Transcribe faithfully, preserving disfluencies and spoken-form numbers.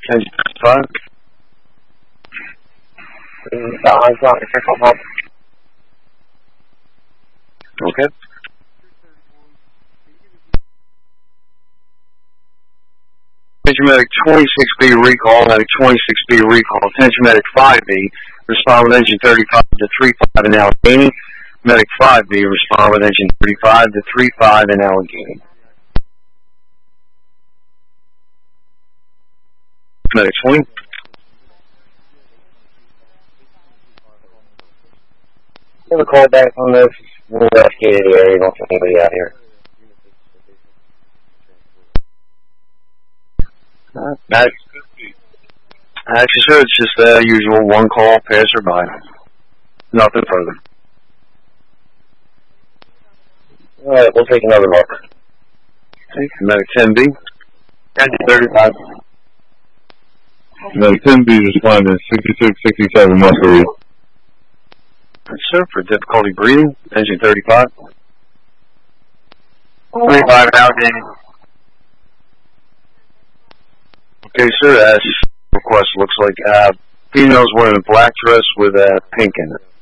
Engine thirty-five. Okay. Attention medic twenty-six B recall, medic twenty-six B recall. Attention medic five B, respond with engine thirty-five to three five in Allegheny. Medic five B, respond with engine thirty-five to three five in Allegheny. Medic twenty. Have a call back on this. We'll investigate the area. Don't want anybody out here. Uh, Matt. Actually, sir, it's just the uh, usual one call, pass or by. Nothing further. Alright, we'll take another look. Okay, medic ten B. Engine thirty-five. Medic ten B responding sixty-six sixty-seven Muscle. Right, sir, for difficulty breathing, engine thirty-five. thirty-five in Allegheny. Okay, sir, as request looks like uh, female's wearing a black dress with a uh, pink in it.